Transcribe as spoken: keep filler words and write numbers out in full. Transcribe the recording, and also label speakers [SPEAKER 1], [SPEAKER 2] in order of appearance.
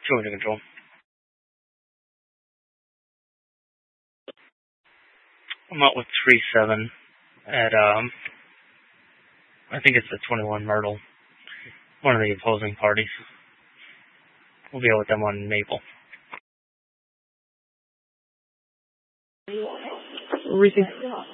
[SPEAKER 1] Two under control. I'm out with three seven at, um, I think it's the twenty-one Myrtle, one of the opposing parties. We'll be out with them on Maple.
[SPEAKER 2] Receiving.